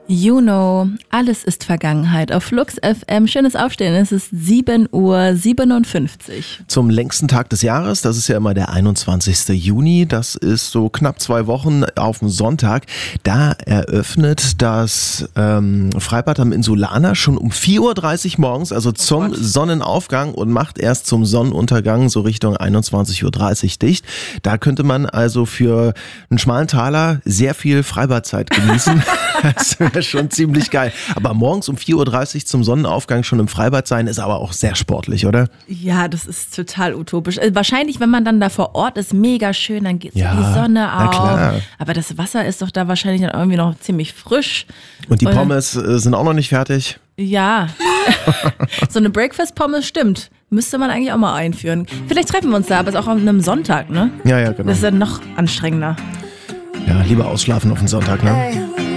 Juno, alles ist Vergangenheit. Auf Flux FM, schönes Aufstehen, es ist 7:57 Uhr. Zum längsten Tag des Jahres, das ist ja immer der 21. Juni, das ist so knapp 2 Wochen auf dem Sonntag. Da eröffnet das Freibad am Insulaner schon um 4:30 Uhr morgens, also zum Sonnenaufgang und macht erst zum Sonnenuntergang so Richtung 21:30 Uhr dicht. Da könnte man also für einen schmalen Taler sehr viel Freibadzeit genießen. Das wäre schon ziemlich geil. Aber morgens um 4:30 Uhr zum Sonnenaufgang schon im Freibad sein, ist aber auch sehr sportlich, oder? Ja, das ist total utopisch. Wahrscheinlich, wenn man dann da vor Ort ist, mega schön, dann geht die Sonne auf. Na klar. Aber das Wasser ist doch da wahrscheinlich dann irgendwie noch ziemlich frisch. Und die Pommes sind auch noch nicht fertig. Ja, so eine Breakfast-Pommes stimmt. Müsste man eigentlich auch mal einführen. Vielleicht treffen wir uns da, aber es ist auch an einem Sonntag, ne? Ja, genau. Das ist dann noch anstrengender. Ja, lieber ausschlafen auf den Sonntag, ne?